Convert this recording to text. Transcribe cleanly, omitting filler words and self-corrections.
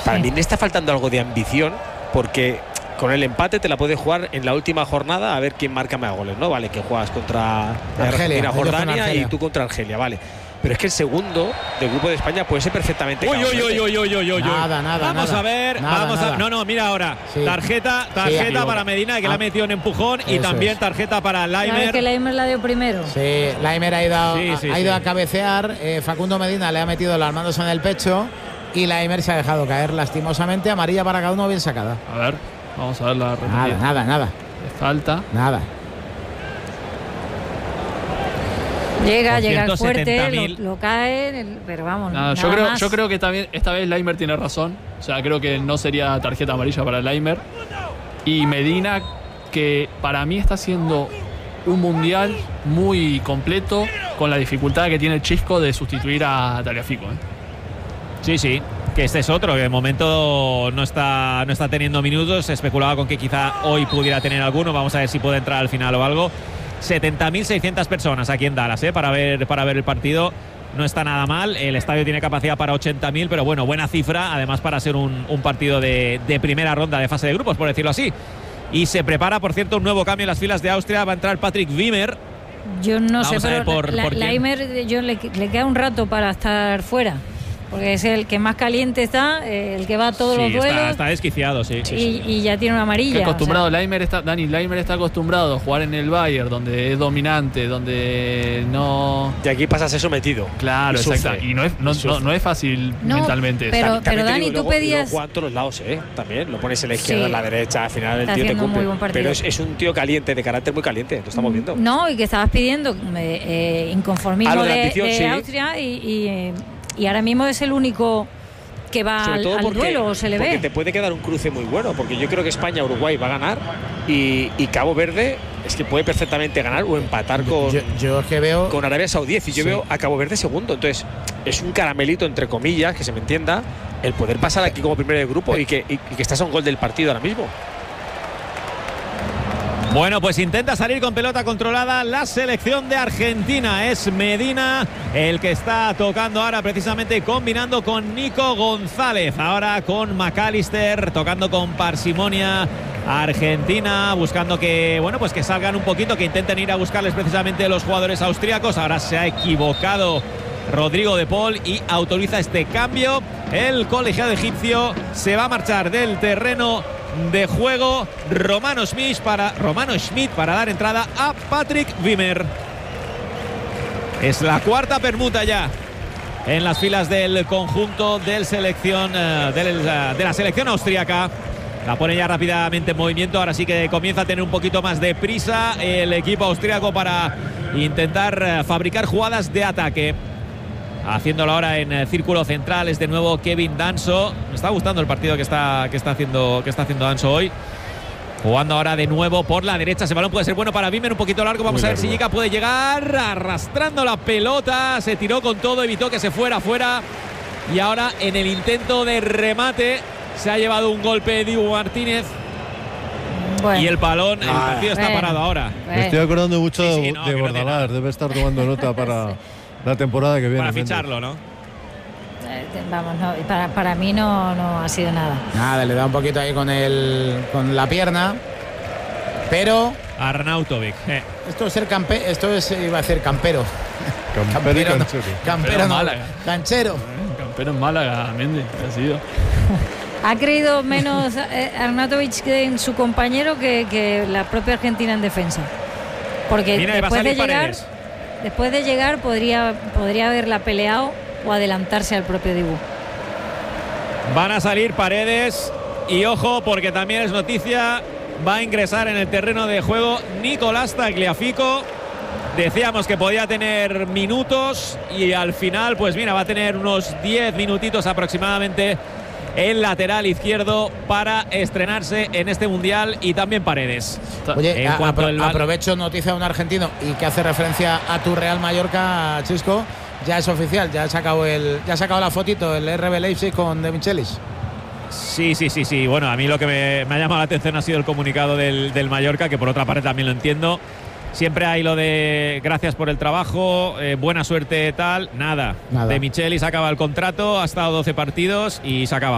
Para mí le está faltando algo de ambición, porque con el empate te la puedes jugar en la última jornada a ver quién marca más goles, ¿no? Vale, que juegas contra Argentina, Jordania y tú contra Argelia, vale. Pero es que el segundo del grupo de España puede ser perfectamente. Uy. Nada. Vamos a ver. No, mira ahora. Sí. Tarjeta para Medina, que le ha metido en empujón, y también tarjeta para Laimer. Que Laimer la dio primero. Sí, Laimer ha ido a cabecear. Facundo Medina le ha metido las manos en el pecho y Laimer se ha dejado caer lastimosamente. Amarilla para cada uno, bien sacada. A ver, vamos a ver la repetida. Nada. Le falta. Nada. Llega el fuerte, lo cae, pero vamos. Yo creo que también esta vez Laimer tiene razón. O sea, creo que no sería tarjeta amarilla para Laimer. Y Medina, que para mí está haciendo un mundial muy completo, con la dificultad que tiene el Chisco de sustituir a Tagliafico. Sí, que este es otro, que de momento no está teniendo minutos. Se especulaba con que quizá hoy pudiera tener alguno. Vamos a ver si puede entrar al final o algo. 70.600 personas aquí en Dallas, para ver el partido. No está nada mal. El estadio tiene capacidad para 80.000, pero bueno, buena cifra, además para ser un partido de primera ronda de fase de grupos, por decirlo así. Y se prepara, por cierto, un nuevo cambio en las filas de Austria. Va a entrar Patrick Wimmer. Yo no sé, pero por Laimer le queda un rato para estar fuera, porque es el que más caliente está, el que va a todos los duelos. Está desquiciado, sí. Y ya tiene una amarilla. Acostumbrado, Laimer está acostumbrado a jugar en el Bayern, donde es dominante, donde no. Y aquí pasas eso metido. Claro, exacto. Y no es fácil mentalmente. Pero Dani, tú pedías. Juega a todos los lados, también. Lo pones en la izquierda, en la derecha, al final el tío te cumple. Pero es un tío caliente, de carácter muy caliente, lo estamos viendo. No, y que estabas pidiendo inconformismo de Austria y ahora mismo es el único que va al duelo, se le ve. Porque te puede quedar un cruce muy bueno, porque yo creo que España-Uruguay va a ganar y Cabo Verde es que puede perfectamente ganar o empatar con, yo es que veo con Arabia Saudí. Y yo veo a Cabo Verde segundo. Entonces, es un caramelito, entre comillas, que se me entienda, el poder pasar aquí como primero del grupo y que estás a un gol del partido ahora mismo. Bueno, pues intenta salir con pelota controlada la selección de Argentina. Es Medina el que está tocando ahora, precisamente combinando con Nico González. Ahora con McAllister, tocando con parsimonia. Argentina buscando que salgan un poquito, que intenten ir a buscarles precisamente los jugadores austríacos. Ahora se ha equivocado Rodrigo de Paul y autoriza este cambio. El colegiado egipcio se va a marchar del terreno de juego. Romano Schmidt para dar entrada a Patrick Wimmer. Es la cuarta permuta ya en las filas del conjunto de la selección austríaca. La pone ya rápidamente en movimiento. Ahora sí que comienza a tener un poquito más de prisa el equipo austríaco para intentar fabricar jugadas de ataque. Haciéndolo ahora en círculo central es de nuevo Kevin Danso. Me está gustando el partido que está haciendo Danso hoy. Jugando ahora de nuevo por la derecha. Ese balón puede ser bueno para Wimmer, un poquito largo. Vamos a ver si Jica puede llegar. Arrastrando la pelota. Se tiró con todo, evitó que se fuera fuera. Y ahora en el intento de remate se ha llevado un golpe Dibu Martínez. Bueno. Y el balón, el partido está parado ahora. Me estoy acordando mucho de Bordalás. Debe estar tomando nota para la temporada que viene. Para ficharlo, ¿no? Vamos, no, para mí no ha sido nada. Nada, le da un poquito ahí con la pierna. Pero Arnautovic. Esto es iba a ser campero. Campero no. Campero no. Málaga. Canchero. Campero en Málaga, Méndez, ha sido. Ha creído menos Arnautovic en su compañero que la propia Argentina en defensa. Porque después de llegar podría haberla peleado o adelantarse al propio Dibu. Van a salir Paredes y ojo, porque también es noticia, va a ingresar en el terreno de juego Nicolás Tagliafico. Decíamos que podía tener minutos y al final pues mira, va a tener unos 10 minutitos aproximadamente el lateral izquierdo para estrenarse en este mundial. Y también Paredes. Oye, aprovecho noticia de un argentino y que hace referencia a tu Real Mallorca, Chisco. Ya es oficial, ya ha sacado la fotito el RB Leipzig con De Michelis. Sí. Bueno, a mí lo que me ha llamado la atención ha sido el comunicado del Mallorca, que por otra parte también lo entiendo. Siempre hay lo de gracias por el trabajo, buena suerte, tal. Nada. De Michelis acaba el contrato, ha estado 12 partidos y se acaba.